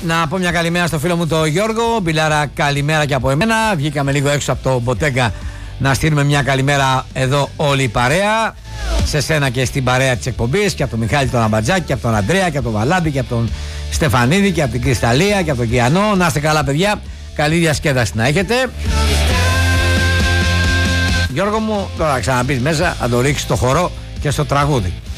Να πω μια καλημέρα στο φίλο μου τον Γιώργο. Μπιλάρα, καλημέρα και από εμένα. Βγήκαμε λίγο έξω από το Μποτέγκα να στείλουμε μια καλημέρα εδώ όλη η παρέα. Σε σένα και στην παρέα της εκπομπής, και από τον Μιχάλη τον Αμπατζάκη, και από τον Αντρέα, και από τον Βαλάντη, και από τον Στεφανίδη, και από την Κρυσταλλία, και από τον Κιανό. Να είστε καλά, παιδιά. Καλή διασκέδαση να έχετε. Γιώργο μου, τώρα ξαναμπείς μέσα, θα το ρίξεις στο χορό και στο τραγούδι.